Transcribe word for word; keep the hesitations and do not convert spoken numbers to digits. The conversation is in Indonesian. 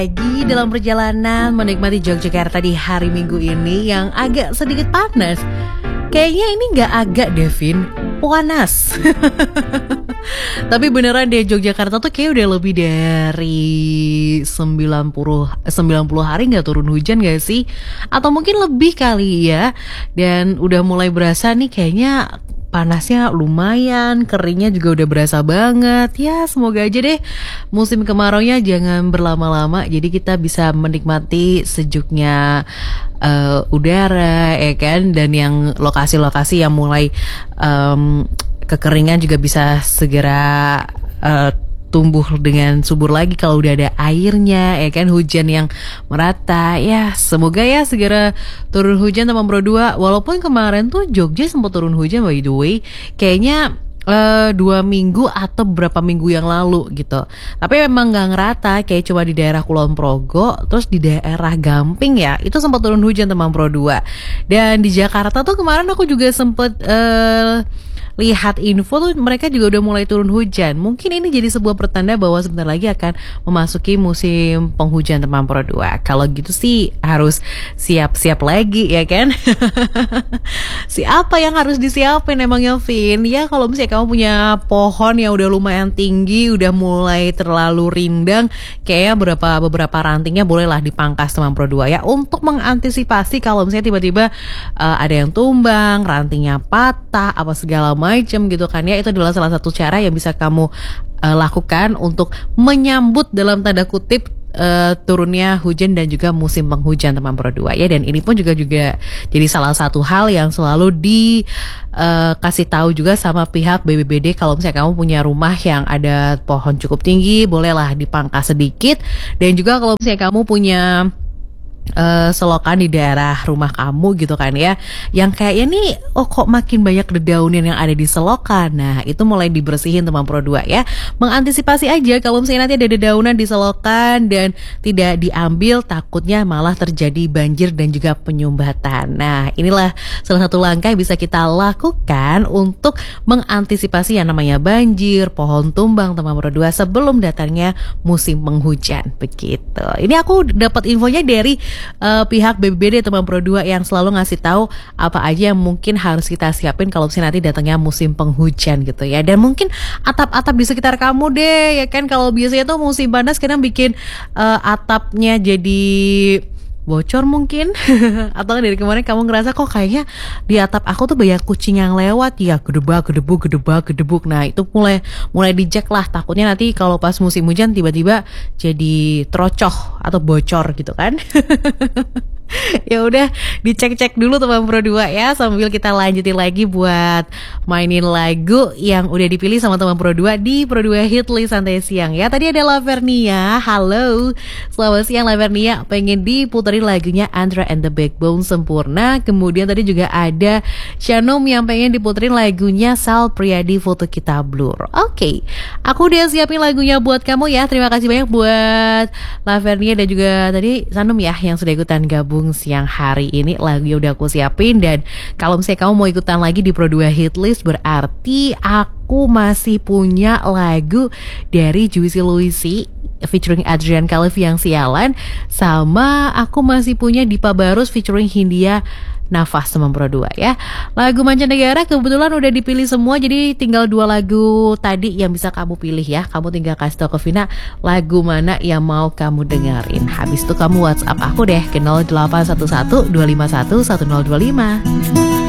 Lagi dalam perjalanan menikmati Yogyakarta di hari Minggu ini yang agak sedikit panas. Kayaknya ini gak agak, Devin, panas. Tapi beneran deh, Yogyakarta tuh kayak udah lebih dari sembilan puluh hari gak turun hujan gak sih? Atau mungkin lebih kali ya. Dan udah mulai berasa nih kayaknya panasnya lumayan, keringnya juga udah berasa banget. Ya semoga aja deh musim kemaraunya jangan berlama-lama, jadi kita bisa menikmati sejuknya uh, udara ya kan. Dan yang lokasi-lokasi yang mulai um, kekeringan juga bisa segera uh, tumbuh dengan subur lagi kalau udah ada airnya ya kan, hujan yang merata. Ya semoga ya segera turun hujan teman Pro dua. Walaupun kemarin tuh Jogja sempat turun hujan by the way, kayaknya uh, dua minggu atau beberapa minggu yang lalu gitu. Tapi memang gak ngerata, kayak cuma di daerah Kulon Progo, terus di daerah Gamping ya, itu sempat turun hujan teman Pro dua. Dan di Jakarta tuh kemarin aku juga sempet uh, lihat info tuh mereka juga udah mulai turun hujan. Mungkin ini jadi sebuah pertanda bahwa sebentar lagi akan memasuki musim penghujan teman Pro dua. Kalau gitu sih harus siap-siap lagi ya kan. Siapa yang harus disiapin emangnya, Vin? Ya kalau misalnya kamu punya pohon yang udah lumayan tinggi, udah mulai terlalu rindang, kayaknya beberapa beberapa rantingnya bolehlah dipangkas teman Pro dua ya, untuk mengantisipasi kalau misalnya tiba-tiba uh, ada yang tumbang, rantingnya patah, apa segala macam gitu kan ya. Itu adalah salah satu cara yang bisa kamu uh, lakukan untuk menyambut dalam tanda kutip uh, turunnya hujan dan juga musim penghujan teman Pro dua ya. Dan ini pun juga juga jadi salah satu hal yang selalu dikasih uh, tahu juga sama pihak B B B D. Kalau misalnya kamu punya rumah yang ada pohon cukup tinggi, bolehlah dipangkas sedikit. Dan juga kalau misalnya kamu punya Uh, selokan di daerah rumah kamu gitu kan ya, yang kayaknya nih oh kok makin banyak dedaunan yang ada di selokan, nah itu mulai dibersihin teman Pro dua ya. Mengantisipasi aja kalau misalnya nanti ada dedaunan di selokan dan tidak diambil, takutnya malah terjadi banjir dan juga penyumbatan. Nah inilah salah satu langkah yang bisa kita lakukan untuk mengantisipasi yang namanya banjir, pohon tumbang teman Pro dua sebelum datangnya musim penghujan begitu. Ini aku dapat infonya dari Uh, pihak B B B D teman Pro dua yang selalu ngasih tahu apa aja yang mungkin harus kita siapin kalau misalnya nanti datangnya musim penghujan gitu ya. Dan mungkin atap-atap di sekitar kamu deh ya kan, kalau biasanya tuh musim panas kadang bikin uh, atapnya jadi bocor mungkin. Atau dari kemarin kamu ngerasa kok kayaknya di atap aku tuh banyak kucing yang lewat ya, gedebak gedebuk gedebak gedebuk. Nah itu mulai mulai dicek lah, takutnya nanti kalau pas musim hujan tiba-tiba jadi terocoh atau bocor gitu kan. Ya udah dicek-cek dulu teman Pro dua ya, sambil kita lanjutin lagi buat mainin lagu yang udah dipilih sama teman Pro dua di Pro dua Hitlist Santai Siang ya. Tadi ada Lavernia, halo selamat siang Lavernia, pengen diputerin lagunya Andra and the Backbone Sempurna. Kemudian tadi juga ada Shanum yang pengen diputerin lagunya Sal Priadi Foto Kita Blur. Oke, okay. Aku udah siapin lagunya buat kamu ya. Terima kasih banyak buat Lavernia dan juga tadi Shanum ya yang sudah ikutan gabung siang hari ini. Lagunya udah aku siapin. Dan kalau misalnya kamu mau ikutan lagi di Pro dua Hitlist, berarti aku masih punya lagu dari Juicy Luisi featuring Adrian Khalifa yang Sialan, sama aku masih punya Dipa Barus featuring Hindia Nafas teman Pro dua ya. Lagu mancanegara kebetulan udah dipilih semua, jadi tinggal dua lagu tadi yang bisa kamu pilih ya. Kamu tinggal kasih tau ke Vina lagu mana yang mau kamu dengerin. Habis itu kamu WhatsApp aku deh ke nol delapan satu satu dua lima satu satu nol dua lima.